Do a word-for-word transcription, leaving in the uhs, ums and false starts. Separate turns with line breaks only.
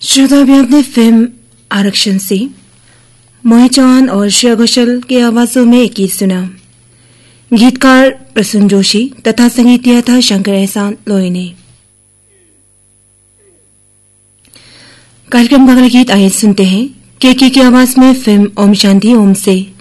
श्रोता अभी आपने फिल्म आरक्षण से मोहित चौहान और श्रेया घोषाल की आवाजों में एक गीत सुना। गीतकार प्रसून जोशी तथा संगीत दिया था शंकर एहसान लोई ने। कार्यक्रम का अगला गीत आइए सुनते हैं केके की आवाज में फिल्म ओम शांति ओम से